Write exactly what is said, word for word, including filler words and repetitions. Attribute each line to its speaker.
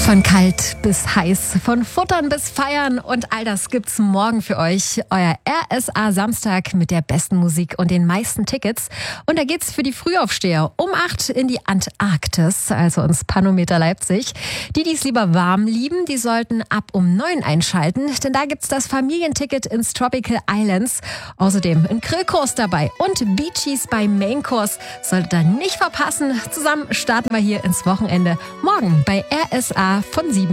Speaker 1: Von kalt bis heiß, von Futtern bis Feiern und all das gibt's morgen für euch. Euer R S A Samstag mit der besten Musik und den meisten Tickets. Und da geht's für die Frühaufsteher um acht in die Antarktis, also ins Panometer Leipzig. Die, die es lieber warm lieben, die sollten ab um neun einschalten, denn da gibt's das Familienticket ins Tropical Islands. Außerdem ein Grillkurs dabei und Beachies beim Mainkurs. Solltet ihr nicht verpassen. Zusammen starten wir hier ins Wochenende morgen bei R S A von sieben